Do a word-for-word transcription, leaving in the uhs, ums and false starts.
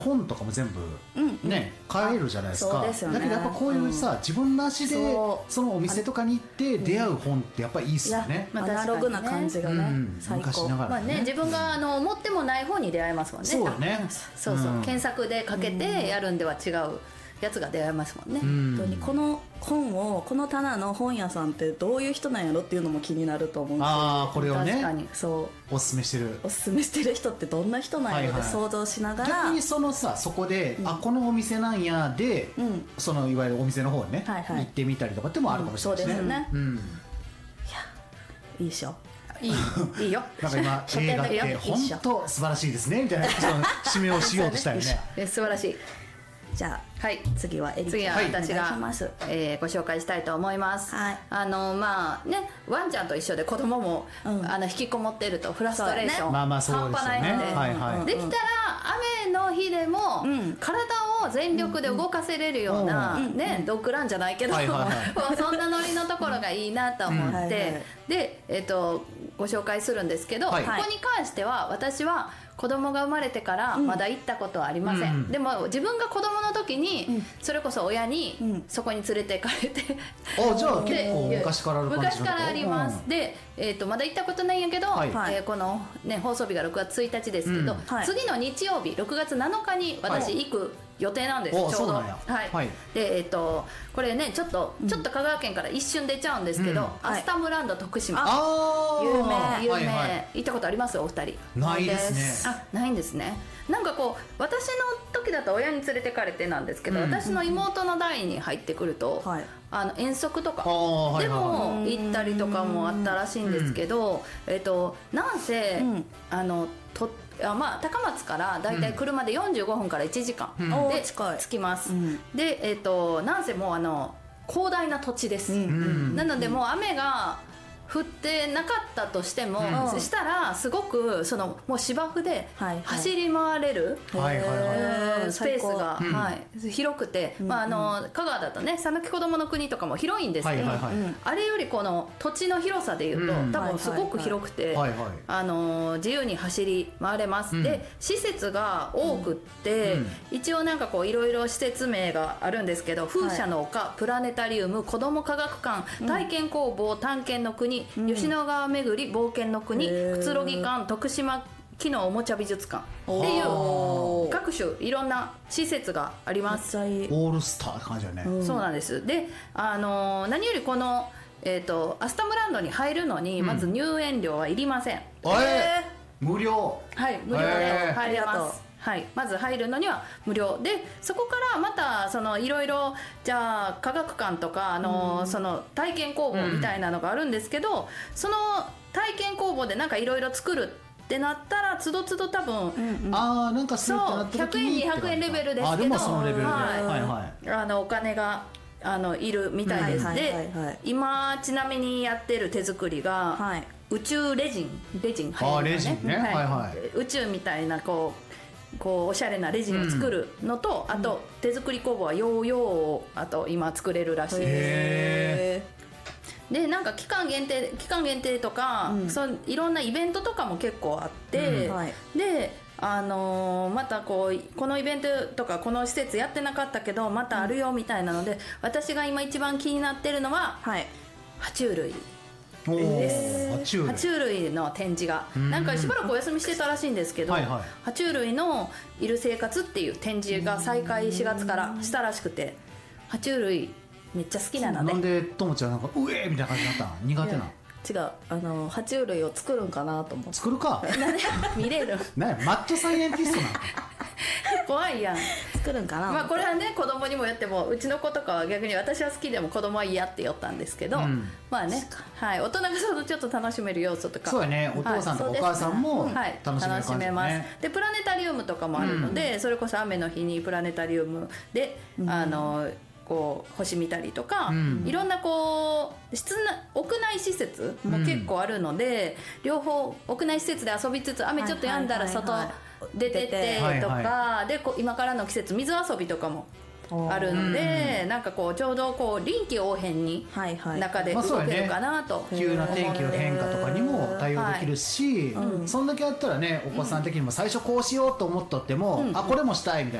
本とかも全部ね、うん、買えるじゃないですか。 そうですよね。 だけどやっぱこういうさ、うん、自分の足でそのお店とかに行って出会う本ってやっぱりいいっすよね。 アナログな感じがね、うん、最高。 昔ながらね。 まあね、自分があの持ってもない本に出会えますもんね。 そうだね。 そうそう、うん、検索でかけてやるんでは違うやつが出会えますもんね。 うん、本当にこの本をこの棚の本屋さんってどういう人なんやろっていうのも気になると思うんですよ。 ああ、これをね、 確かにそうおすすめしてるおすすめしてる人ってどんな人なんやろって想像しながら、はいはい、逆にそのさ、そこで、うん、あ、このお店なんやで、うん、そのいわゆるお店の方にね、はいはい、行ってみたりとかってもあるかもしれないですね。 うん、そうですね、 うん、いやいいでしょ。 いいいいよ。 なんか今映画って本当素晴らしいですねみたいな締めをしようとしたよね。 素晴らしい。 じゃあ、はい、次はエリ次は私が、えー、ご紹介したいと思います。 はい、 あのまあね、ワンちゃんと一緒で子供も、うん、あの引きこもってるとフラストレーション、ね、半端ないので、はいはい、できたら雨の日でも、うん、体を全力で動かせれるような、うんうん、ね、ドッグランじゃないけど、はいはいはい、そんなノリのところがいいなと思って、うんはいはい、で、えーと、ご紹介するんですけど、はい、ここに関しては私は子供が生まれてからまだ行ったことはありません、うん、でも自分が子供の時にそれこそ親にそこに連れて行かれて、 うん、あ、じゃあ結構昔からある感じ昔からあります、うん、で、えー、とまだ行ったことないんやけど、はい、えー、この、ね、放送日がろくがつついたちですけど、うん、はい、次の日曜日ろくがつなのかに私行く予定なんです、はい、ちょうど、はいはい、で、えー、とこれねちょっと、ちょっと香川県から一瞬出ちゃうんですけど、うん、アスタムランド徳島、 あ、有名有名、 はいはい、 行ったことありますお二人？ ないですね。 あ、ないんですね。なんかこう私の時だと親に連れてかれてなんですけど、うん、私の妹の代に入ってくると、はい、あの遠足とかでも行ったりとかもあったらしいんですけど、うん、えー、となんせ、うん、あのとあ、まあ、高松からだいたい車でよんじゅうごふんからいちじかんで着きます、うん、で、えー、となんせもうあの広大な土地です、うん、なのでもう雨が降ってなかったとしても、うん、そしたらすごくそのもう芝生で走り回れる、はいはい、スペースが、うん、はい、広くて、うん、まあ、あの香川だとね讃岐こどもの国とかも広いんですけど、はいはいはい、あれよりこの土地の広さでいうと、うん、多分すごく広くて、はいはいはい、あの自由に走り回れます、うん、で施設が多くって、うん、一応なんかこういろいろ施設名があるんですけど、風車の丘、はい、プラネタリウム、子ども科学館、体験工房、探検の国、うん、吉野川巡り、冒険の国、くつろぎ館、徳島木のおもちゃ美術館っていう各種いろんな施設があります。 オールスターって感じだね、 うん、そうなんです。で、あのー、何よりこの、えーと、アスタムランドに入るのにまず入園料はいりません、うん、 えー、無料、 はい、無料で入れます、はい、まず入るのには無料で、そこからまたそのいろいろじゃあ科学館とかあの、うん、その体験工房みたいなのがあるんですけど、うん、その体験工房でなんかいろいろ作るってなったらつどつど多分、うんうん、 ああ、なんかするってなった時にひゃくえんにひゃくえんレベルですけど、 あ、でもそのレベルで、 はいはいはい、あのお金があのいるみたいです、はいはいはいはい、で今ちなみにやってる手作りが、はい、宇宙レジンレジン入るのね、あ、レジンね、はいはいはい、 宇宙みたいなこうこうおしゃれなレジンを作るのと、うん、あと手作り工房はヨーヨーをあと今作れるらしいです。でなんか期間限定期間限定とか、うん、そいろんなイベントとかも結構あって、うん、はい、であのー、またこうこのイベントとかこの施設やってなかったけどまたあるよみたいなので、うん、私が今一番気になってるのは、はい、爬虫類です。爬虫類の展示がなんかしばらくお休みしてたらしいんですけど、はいはい、爬虫類のいる生活っていう展示が再開しがつからしたらしくて、爬虫類めっちゃ好きなので。 なんでともちゃんなんかうえーみたいな感じになったの？苦手なの？ 違う、あの爬虫類を作るんかなと思って。 作るか見れるね、マッドサイエンティストなの怖いやん。 作るんかな。 まあこれはね子供にもやってもうちの子とかは逆に私は好きでも子供は嫌って言ったんですけど、うん、まあね、はい、大人がそのちょっと楽しめる要素とか、 そうやね、お父さんとかお母さんも楽しめる感じ、ね、 楽しめます。でプラネタリウムとかもあるので、うん、それこそ雨の日にプラネタリウムで、うん、あのこう星見たりとか、うん、いろんなこう室内屋内施設も結構あるので、うん、両方屋内施設で遊びつつ雨ちょっと止んだら外出てってとか、はいはいはいはい、でこう今からの季節水遊びとかもあるので、なんかこうちょうどこう臨機応変に中で動けるかなと、 急な天気の変化とかにも対応できるし、そんだけやったらねお子さん的にも最初こうしようと思っとっても、あこれもしたいみたい